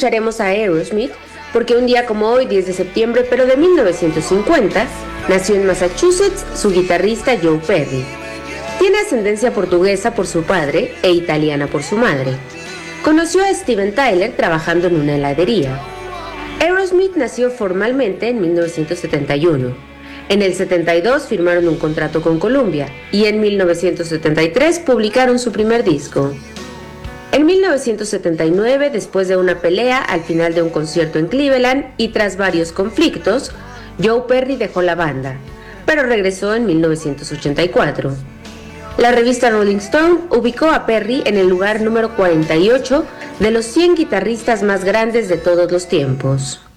escucharemos a Aerosmith porque un día como hoy, 10 de septiembre, pero de 1950, nació en Massachusetts su guitarrista Joe Perry. Tiene ascendencia portuguesa por su padre e italiana por su madre. Conoció a Steven Tyler trabajando en una heladería. Aerosmith nació formalmente en 1971. En el 72 firmaron un contrato con Columbia y en 1973 publicaron su primer disco. En 1979, después de una pelea al final de un concierto en Cleveland y tras varios conflictos, Joe Perry dejó la banda, pero regresó en 1984. La revista Rolling Stone ubicó a Perry en el lugar número 48 de los 100 guitarristas más grandes de todos los tiempos.